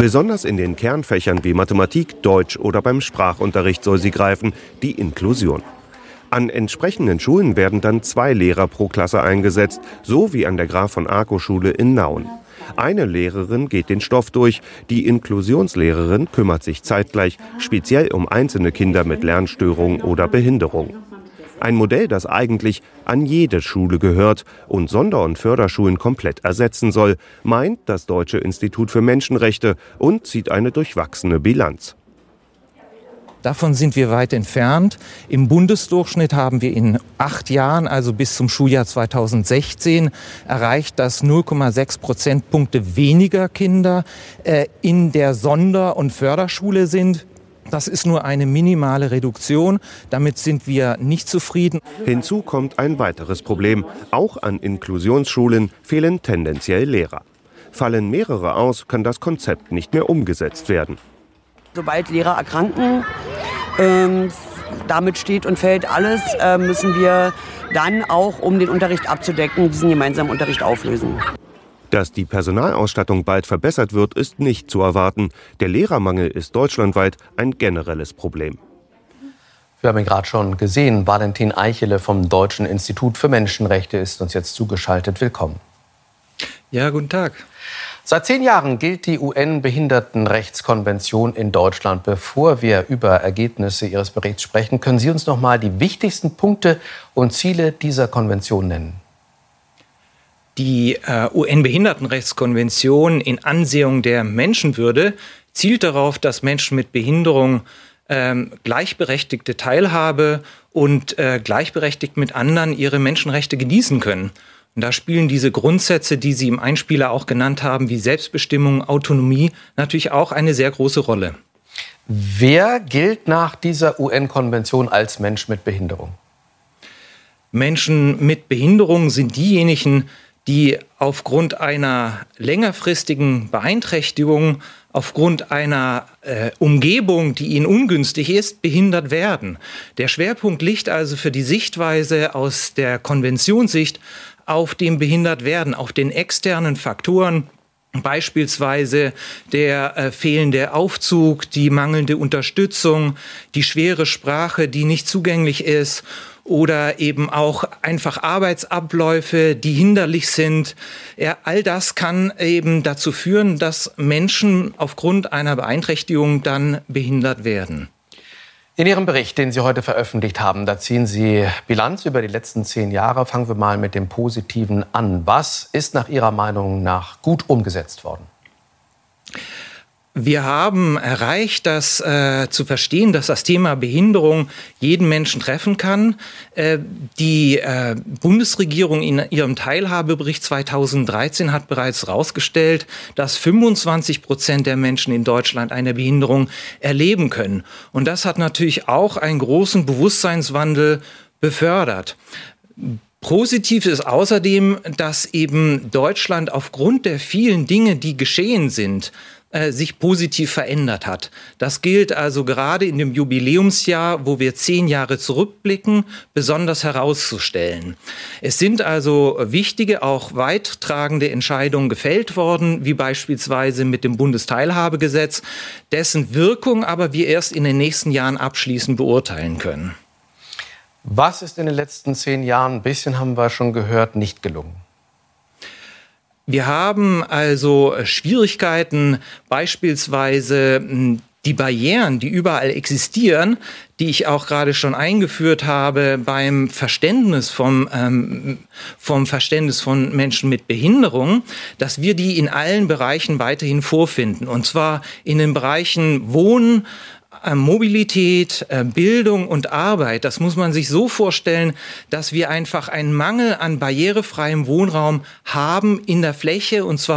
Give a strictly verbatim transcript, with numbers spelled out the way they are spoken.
Besonders in den Kernfächern wie Mathematik, Deutsch oder beim Sprachunterricht soll sie greifen, die Inklusion. An entsprechenden Schulen werden dann zwei Lehrer pro Klasse eingesetzt, so wie an der Graf-von-Arco-Schule in Nauen. Eine Lehrerin geht den Stoff durch, die Inklusionslehrerin kümmert sich zeitgleich speziell um einzelne Kinder mit Lernstörung oder Behinderung. Ein Modell, das eigentlich an jede Schule gehört und Sonder- und Förderschulen komplett ersetzen soll, meint das Deutsche Institut für Menschenrechte und zieht eine durchwachsene Bilanz. Davon sind wir weit entfernt. Im Bundesdurchschnitt haben wir in acht Jahren, also bis zum Schuljahr zweitausendsechzehn, erreicht, dass null Komma sechs Prozentpunkte weniger Kinder äh, in der Sonder- und Förderschule sind. Das ist nur eine minimale Reduktion. Damit sind wir nicht zufrieden. Hinzu kommt ein weiteres Problem. Auch an Inklusionsschulen fehlen tendenziell Lehrer. Fallen mehrere aus, kann das Konzept nicht mehr umgesetzt werden. Sobald Lehrer erkranken, ähm, damit steht und fällt alles, äh, müssen wir dann auch, um den Unterricht abzudecken, diesen gemeinsamen Unterricht auflösen. Dass die Personalausstattung bald verbessert wird, ist nicht zu erwarten. Der Lehrermangel ist deutschlandweit ein generelles Problem. Wir haben ihn gerade schon gesehen. Valentin Eichele vom Deutschen Institut für Menschenrechte ist uns jetzt zugeschaltet. Willkommen. Ja, guten Tag. Seit zehn Jahren gilt die U N-Behindertenrechtskonvention in Deutschland. Bevor wir über Ergebnisse Ihres Berichts sprechen, können Sie uns noch mal die wichtigsten Punkte und Ziele dieser Konvention nennen? Die äh, U N-Behindertenrechtskonvention in Ansehung der Menschenwürde zielt darauf, dass Menschen mit Behinderung ähm, gleichberechtigte Teilhabe und äh, gleichberechtigt mit anderen ihre Menschenrechte genießen können. Und da spielen diese Grundsätze, die Sie im Einspieler auch genannt haben, wie Selbstbestimmung, Autonomie, natürlich auch eine sehr große Rolle. Wer gilt nach dieser U N-Konvention als Mensch mit Behinderung? Menschen mit Behinderung sind diejenigen, die aufgrund einer längerfristigen Beeinträchtigung, aufgrund einer äh, Umgebung, die ihnen ungünstig ist, behindert werden. Der Schwerpunkt liegt also für die Sichtweise aus der Konventionssicht auf dem Behindertwerden, auf den externen Faktoren, beispielsweise der äh, fehlende Aufzug, die mangelnde Unterstützung, die schwere Sprache, die nicht zugänglich ist, oder eben auch einfach Arbeitsabläufe, die hinderlich sind. Ja, all das kann eben dazu führen, dass Menschen aufgrund einer Beeinträchtigung dann behindert werden. In Ihrem Bericht, den Sie heute veröffentlicht haben, da ziehen Sie Bilanz über die letzten zehn Jahre. Fangen wir mal mit dem Positiven an. Was ist nach Ihrer Meinung nach gut umgesetzt worden? Wir haben erreicht, dass äh, zu verstehen, dass das Thema Behinderung jeden Menschen treffen kann. Äh, die äh, Bundesregierung in ihrem Teilhabebericht zweitausenddreizehn hat bereits herausgestellt, dass fünfundzwanzig Prozent der Menschen in Deutschland eine Behinderung erleben können. Und das hat natürlich auch einen großen Bewusstseinswandel befördert. Positiv ist außerdem, dass eben Deutschland aufgrund der vielen Dinge, die geschehen sind, sich positiv verändert hat. Das gilt also gerade in dem Jubiläumsjahr, wo wir zehn Jahre zurückblicken, besonders herauszustellen. Es sind also wichtige, auch weittragende Entscheidungen gefällt worden, wie beispielsweise mit dem Bundesteilhabegesetz, dessen Wirkung aber wir erst in den nächsten Jahren abschließend beurteilen können. Was ist in den letzten zehn Jahren, ein bisschen haben wir schon gehört, nicht gelungen? Wir haben also Schwierigkeiten, beispielsweise die Barrieren, die überall existieren, die ich auch gerade schon eingeführt habe, beim Verständnis vom, ähm, vom Verständnis von Menschen mit Behinderung, dass wir die in allen Bereichen weiterhin vorfinden. Und zwar in den Bereichen Wohnen, Mobilität, Bildung und Arbeit. Das muss man sich so vorstellen, dass wir einfach einen Mangel an barrierefreiem Wohnraum haben in der Fläche, und zwar